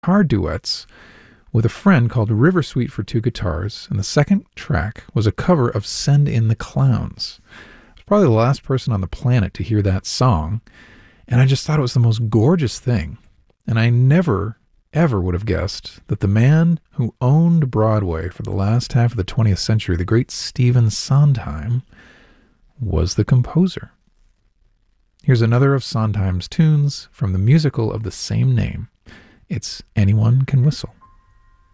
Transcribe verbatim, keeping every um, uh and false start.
guitar duets with a friend called River Suite for two guitars, and the second track was a cover of Send in the Clowns. I was probably the last person on the planet to hear that song, and I just thought it was the most gorgeous thing. And I never, ever would have guessed that the man who owned Broadway for the last half of the twentieth century, the great Stephen Sondheim, was the composer. Here's another of Sondheim's tunes from the musical of the same name. It's Anyone Can Whistle.